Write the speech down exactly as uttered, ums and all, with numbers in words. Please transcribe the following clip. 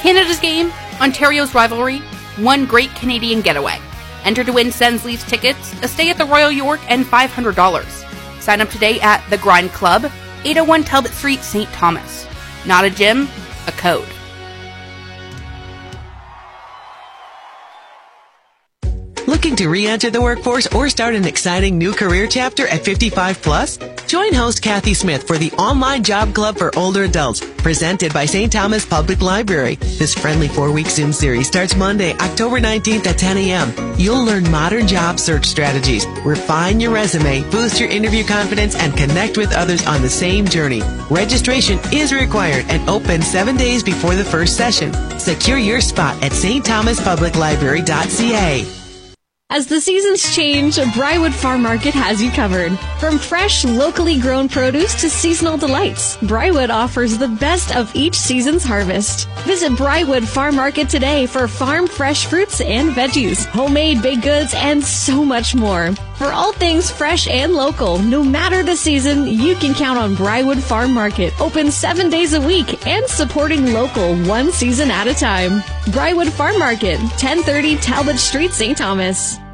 Canada's game, Ontario's rivalry, one great Canadian getaway. Enter to win Sens Leafs tickets, a stay at the Royal York, and five hundred dollars. Sign up today at The Grind Club, eight oh one Talbot Street, Saint Thomas. Not a gym, a code. Looking to re-enter the workforce or start an exciting new career chapter at fifty-five plus? Join host Kathy Smith for the Online Job Club for Older Adults, presented by Saint Thomas Public Library. This friendly four-week Zoom series starts Monday, October nineteenth at ten a.m. You'll learn modern job search strategies, refine your resume, boost your interview confidence, and connect with others on the same journey. Registration is required and open seven days before the first session. Secure your spot at s t thomas public library dot c a. As the seasons change, Briarwood Farm Market has you covered. From fresh, locally grown produce to seasonal delights, Briarwood offers the best of each season's harvest. Visit Briarwood Farm Market today for farm fresh fruits and veggies, homemade baked goods, and so much more. For all things fresh and local, no matter the season, you can count on Briarwood Farm Market, open seven days a week and supporting local one season at a time. Briarwood Farm Market, ten thirty Talbot Street, Saint Thomas.